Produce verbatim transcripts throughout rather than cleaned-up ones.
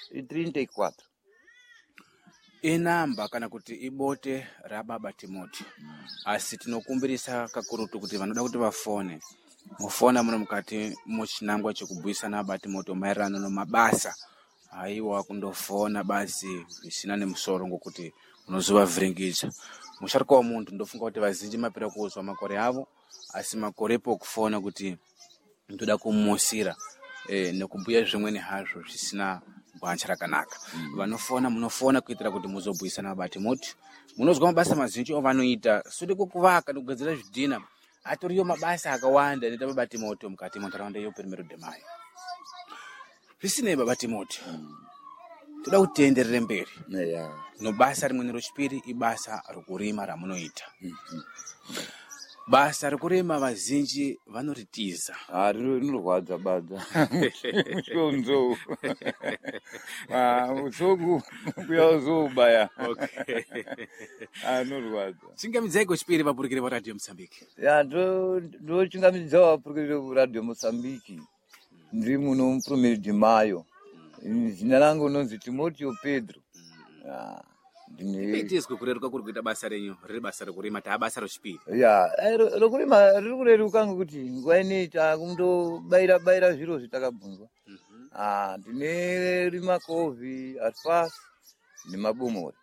trinta e quatro. Inamba kana kuti ibote rababa Timoti. Asi tinokumbirisa kakurutu kuti vanoda kuti vafone. Mufona muno mukati muchinangwa chekubhuisana baba Timoti maererano nomabasa. Haiwa kundofona basi zvisina nemusoro ngokuti unozovavhiringidza. Musharuka womuntu ndofunga kuti vazhinji mapera kuzwa makore avo, asi makorepo kufona kuti ndoda kumusira eh, nekubhuya zvimweni hazvo zvisina bwancha rakanaka. Mm. Vanofona munofona kuitira kuti muzobhuisana baba Timoti. Munozwa mabasa mazhinji ovanoita sudi kukuvaka nekugadzira zvidhina. Atoriyo mabasa akawanda anoita baba Timoti mukati muntaraunda yeUpenyu de Mayo. Zvisinei baba Timoti. Mm. Toda kuti tienderere mberi. Yeah. No basa rimwe rechipiri ibasa rokurima ramunoita. Mm-hmm. Basa rokurima vazhinji vanoritiza. Ah, rinorwadza badza. Mushonzo. Ah, utsoku kuyazobaya. Okay. Ah, rinorwadza. Chingamidzai kwechipiri vapurukire va Radio Mozambique. Ya, ndo ndo chingamidza vapurukire va Radio Mozambique. Ndiri muno muPenyu de Mayo. Zina langu nonzi Timoteo Pedro. Ah. Ndinetizwe kureruka kuri kuita basa renyu, riri basa rokurima ta basa rochipiri. Ya, rokurima riri kureruka ngokuti nguva ine takundobayira bayira zviro zvitakabvunzwa. Mhm. Ah, ndine rima kovi, alfasi nemabomori.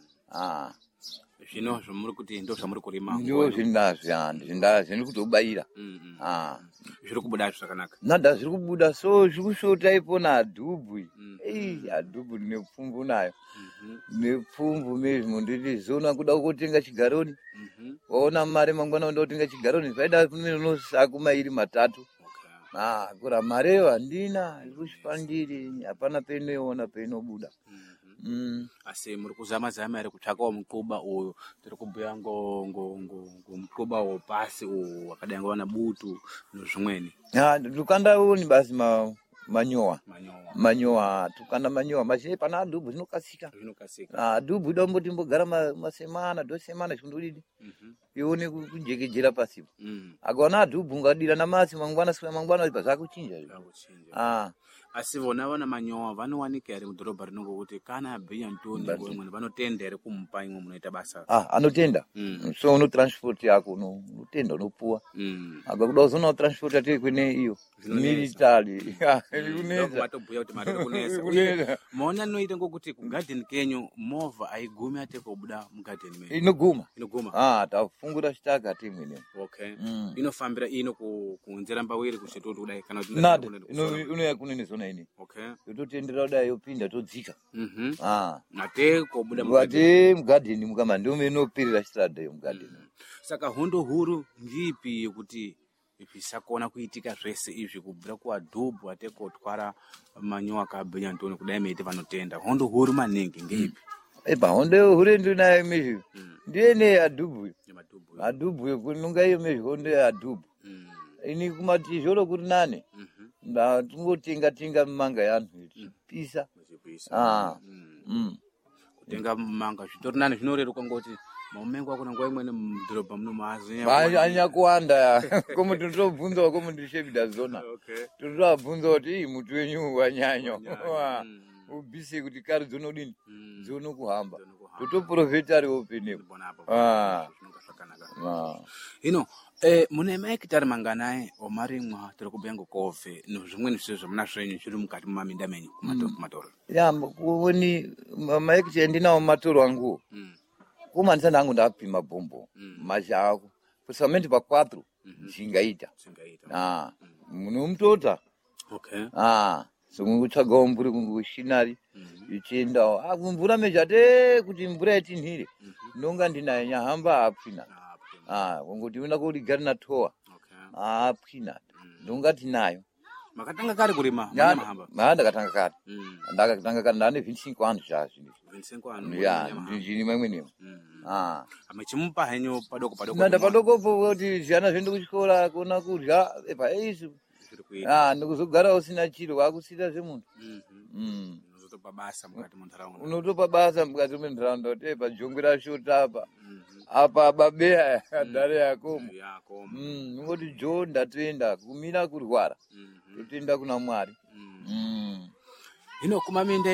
Ah. Zvino zvamuri kuti ndo zvamuri kurima. Ndo zvindazvi andi, zvindazvi ndiri kutobayira. Mhm. Ah. Zviri kubuda zvakanaka. Nada zviri kubuda so zviri kushota ipona adhubhu. Eh, adhubhu nepfumvu nayo. Mhm. Nepfumvu mezvo nditi zona kuda kutenga chigaroni. Mhm. Waona mari mangwana unda kutenga chigaroni faida kunosakumairi matatu. Okay. Ah, kura mareyo handina, ikushipandiri, hapana penoiona penobuda. Mm. Asi muri kuzama zama ere kutsvakawo muquba uyu tiri kubhuya ngo ngo ngo muquba wopasi uyu wakadai ngwana butu nezvimweni. Ya, tukandaoni basi ma manyowa. Manyowa. Manyowa, tukanda manyowa, machine pana adhubhu zvinokasika. Zvinokasika. Ah, adhubhu domboti mbogara masemana, dosemana chindodidi. Mhm. Ione kujekejera pasipo. Mhm. Akaona adhubhu ngadira namasi mangwana sika mangwana zvakuchinja. Zvakuchinja. Ah. Asi vona vana manyowa vanowanika ere mudhorobha rino ngokuti kana abhiya Ntoni ngomwe vanotenda ere kumupa imwe munoita basa. Ah, anotenda. Mm. So uno transport yako uno utenda unopuwa. Mm. Akakuda uzona transport ate kwene iyo. Military. Uneza. Vatobhuya kuti mari kunesa. Uneza. Mona noita ngokuti ku garden kenyu mova aigumi ate kobuda mu garden menyu. Inoguma. Inoguma. Ah, tafungura chitaka ate mwene. Okay. Mm. Inofambira ino ku kunzera mbawiri kuchitoto kudai kana kuti nada. Ino ino yakunene zona ini. Okay. Yototendera kudai yopinda todzika. Mhm. Ah. Ate kobuda mu garden. Mu garden mukama ndio menopirira chitradha yo mu garden. Mm. Saka hondo huru ngipi yekuti zvisakona kuitika zvese izvi kubvira kuadhubhu ate kotwara manyowa kabhinya Ntoni kudai meite vanotenda hondo huru maningi ngeipi. Eba hondo huru ndinayo mezvi ndiye ne adhubhu adhubhu kunonga iyo mezvi hondo adhubhu ini kumati zvoro kuri nane nda tungotenga tenga manga yanhu pisa ah mm kutenga manga zvitori nane zvinoreruka ngoti maumengo akona nguva imweni mudhorobha muno maazi anya kuwanda komu totobvunza komu ndishebida zona totobvunza kuti mutu wenyu wanyanyo ubise kuti kari dzonodini dzono kuhamba totoprofetari openepo. Ah, ino eh mune maekitari manganayi omarimwa tiri kubhuya ngokove nezvimweni zviro zvamuna zvenyu zviri mukati mumaminda menyu kumatoro. Ya, kuoni maekitari ndinawo matoro angu. Kuma ndisana angu ndapima bombo mazhako kusamenti pa quatro zingaita ah munomtota. Okay. Ah, sungutsvaga umburi kungushinari ichienda ah mvura mejate kuti mvura yatinhire nonga ndinayo nyahamba apfina ah ngoti una kuti garina toa ah apfina nonga tinayo makatanga kari kurima mahamba manda katanga kari ndakatanga kari ndane veinticinco anos zvazvo veinticinco anos ya ndini mamwe nemo ah amechimupa henyu padoko padoko nanda padoko kuti zvana zvende kuchikora kuona kurya epa eisu ah ndikuzogara usina chiro wakusita zvemunhu mm unotopa basa mukati muntaraunda unotopa basa mukati muntaraunda utepa jongwera shota apa apa babeya dare yako mm ngoti jo ndatoenda kumira kurwara totoenda kuna Mwari mm ino kumaminde